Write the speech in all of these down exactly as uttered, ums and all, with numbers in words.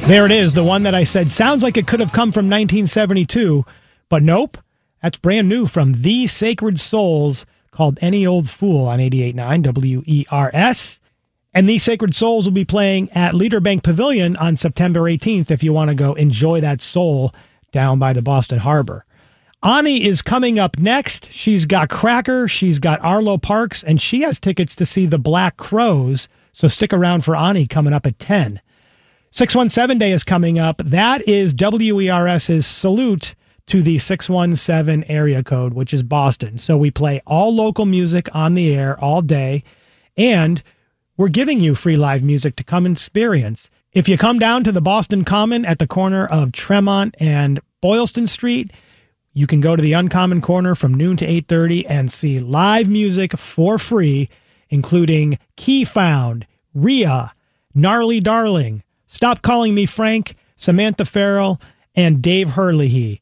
There it is, the one that I said sounds like it could have come from nineteen seventy-two, but nope. That's brand new from The Sacred Souls, called Any Old Fool on eighty-eight point nine W E R S. And The Sacred Souls will be playing at Leader Bank Pavilion on September eighteenth if you want to go enjoy that soul down by the Boston Harbor. Ani is coming up next. She's got Cracker, she's got Arlo Parks, and she has tickets to see the Black Crowes, so stick around for Ani coming up at ten. six one seven Day is coming up. That is WERS's salute to the six one seven area code, which is Boston. So we play all local music on the air all day, and we're giving you free live music to come experience. If you come down to the Boston Common at the corner of Tremont and Boylston Street, you can go to the Uncommon Corner from noon to eight thirty and see live music for free, including Key Found, Rhea, Gnarly Darling, Stop Calling Me Frank, Samantha Farrell, and Dave Hurley.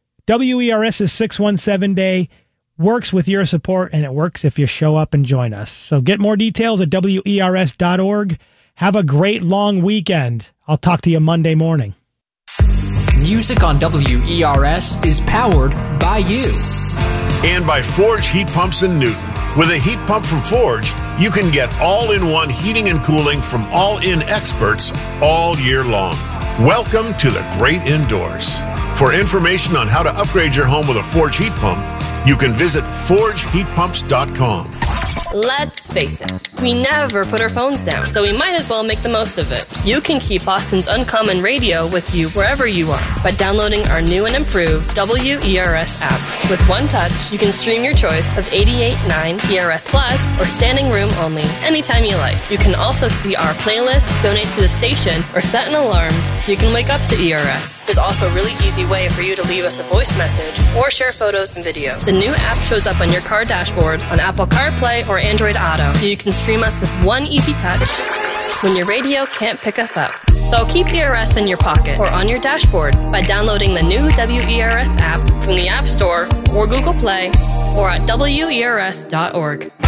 WERS's six one seven Day works with your support, and it works if you show up and join us. So get more details at W E R S dot org. Have a great long weekend. I'll talk to you Monday morning. Music on W E R S is powered by you. And by Forge Heat Pumps in Newton. With a heat pump from Forge, you can get all-in-one heating and cooling from all-in experts all year long. Welcome to the great indoors. For information on how to upgrade your home with a Forge heat pump, you can visit forge heat pumps dot com. Let's face it, we never put our phones down, so we might as well make the most of it. You can keep Boston's Uncommon Radio with you wherever you are by downloading our new and improved W E R S app. With one touch, you can stream your choice of eighty-eight point nine E R S Plus or standing room only anytime you like. You can also see our playlists, donate to the station, or set an alarm so you can wake up to E R S. There's also a really easy way for you to leave us a voice message or share photos and videos. The new app shows up on your car dashboard on Apple CarPlay or Android Auto, so you can stream us with one easy touch when your radio can't pick us up. So keep E R S in your pocket or on your dashboard by downloading the new W E R S app from the App Store or Google Play or at W E R S dot org.